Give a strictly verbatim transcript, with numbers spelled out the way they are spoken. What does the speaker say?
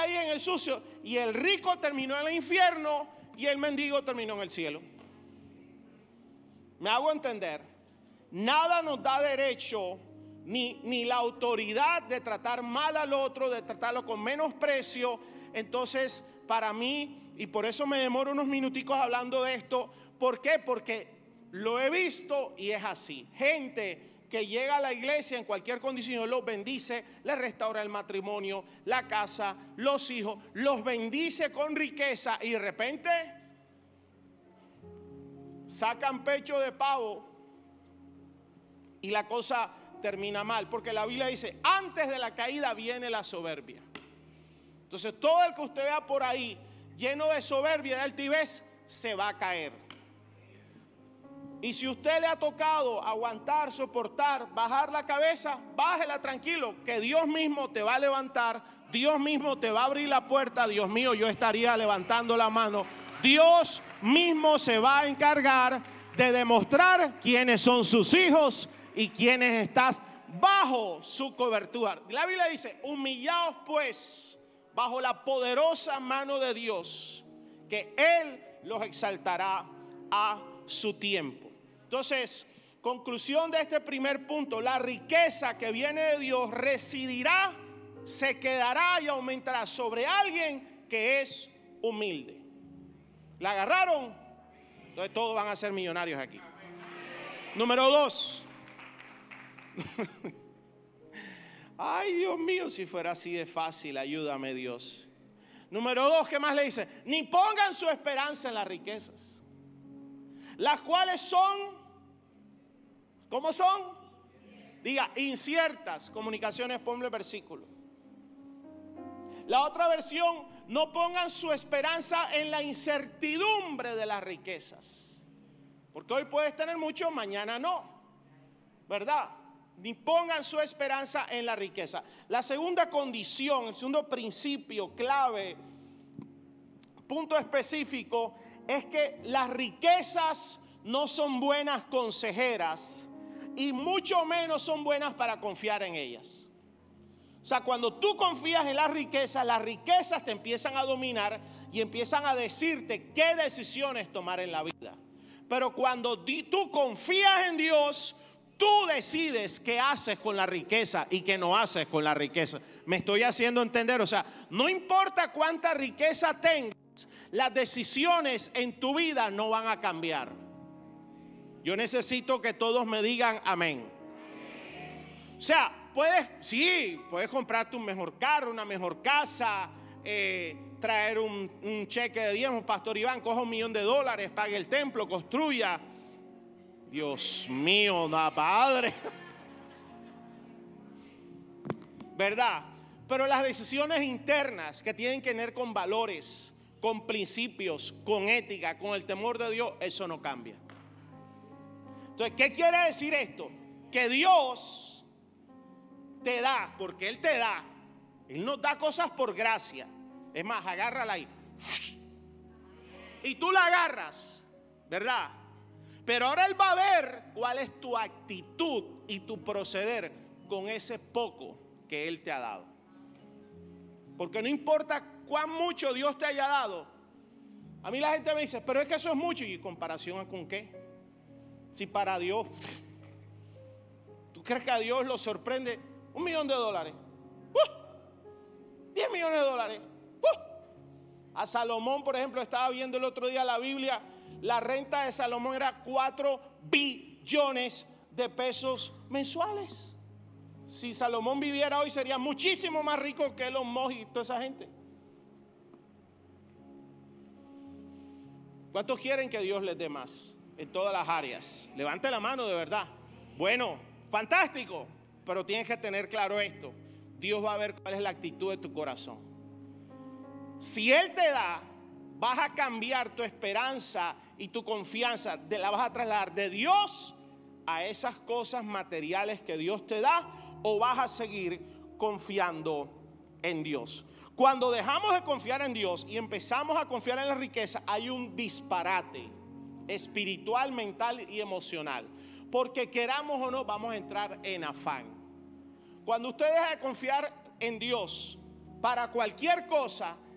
ahí en el sucio, y el rico terminó en el infierno y el mendigo terminó en el cielo. ¿Me hago entender? Nada nos da derecho ni, ni la autoridad de tratar mal al otro, de tratarlo con menosprecio. Entonces, para mí, y por eso me demoro unos minuticos hablando de esto, ¿por qué? Porque lo he visto y es así. Gente que llega a la iglesia en cualquier condición, los bendice, les restaura el matrimonio, la casa, los hijos, los bendice con riqueza y de repente sacan pecho de pavo y la cosa termina mal, porque la Biblia dice, antes de la caída viene la soberbia. Entonces todo el que usted vea por ahí lleno de soberbia, de altivez, se va a caer. Y si usted le ha tocado aguantar, soportar, bajar la cabeza, bájela tranquilo, que Dios mismo te va a levantar, Dios mismo te va a abrir la puerta. Dios mío, yo estaría levantando la mano. Dios mismo se va a encargar de demostrar quiénes son sus hijos y quiénes están bajo su cobertura. La Biblia dice, humillaos pues bajo la poderosa mano de Dios, que Él los exaltará a su tiempo. Entonces, conclusión de este primer punto, la riqueza que viene de Dios residirá, se quedará y aumentará sobre alguien que es humilde. ¿La agarraron? Entonces todos van a ser millonarios aquí. Número dos. Ay, Dios mío, si fuera así de fácil, ayúdame Dios. Número dos, ¿qué más le dice? Ni pongan su esperanza en las riquezas, las cuales son, ¿cómo son? Diga, inciertas. Comunicaciones, ponle el versículo. La otra versión, no pongan su esperanza en la incertidumbre de las riquezas, porque hoy puedes tener mucho, mañana no, ¿verdad? Ni pongan su esperanza en la riqueza. La segunda condición, el segundo principio clave, punto específico, es que las riquezas no son buenas consejeras y mucho menos son buenas para confiar en ellas. O sea, cuando tú confías en las riquezas, las riquezas te empiezan a dominar y empiezan a decirte qué decisiones tomar en la vida. Pero cuando tú confías en Dios, tú decides qué haces con la riqueza y qué no haces con la riqueza. Me estoy haciendo entender. O sea, no importa cuánta riqueza tengas, las decisiones en tu vida no van a cambiar. Yo necesito que todos me digan amén. O sea, puedes, sí, puedes comprarte un mejor carro, una mejor casa, eh, traer un, un cheque de diezmo. Pastor Iván, coja un millón de dólares, pague el templo, construya. Dios mío, da padre. ¿Verdad? Pero las decisiones internas que tienen que ver con valores, con principios, con ética, con el temor de Dios, eso no cambia. Entonces, ¿qué quiere decir esto? Que Dios te da, porque Él te da. Él nos da cosas por gracia. Es más, agárrala ahí. Y tú la agarras, ¿verdad? Pero ahora Él va a ver cuál es tu actitud y tu proceder con ese poco que Él te ha dado. Porque no importa cuán mucho Dios te haya dado. A mí la gente me dice, pero es que eso es mucho. ¿Y comparación con qué? Si para Dios, ¿tú crees que a Dios lo sorprende un millón de dólares? ¡Uh! Diez millones de dólares. ¡Uh! A Salomón, por ejemplo, estaba viendo el otro día la Biblia. La renta de Salomón era cuatro billones de pesos mensuales. Si Salomón viviera hoy, sería muchísimo más rico que Elon Musk y toda esa gente. ¿Cuántos quieren que Dios les dé más en todas las áreas? Levante la mano de verdad. Bueno, fantástico, pero tienes que tener claro esto. Dios va a ver cuál es la actitud de tu corazón. Si Él te da, vas a cambiar tu esperanza y tu confianza, de la vas a trasladar de Dios a esas cosas materiales que Dios te da, o vas a seguir confiando en Dios. Cuando dejamos de confiar en Dios y empezamos a confiar en la riqueza, hay un disparate espiritual, mental y emocional, porque queramos o no, vamos a entrar en afán. Cuando usted deja de confiar en Dios para cualquier cosa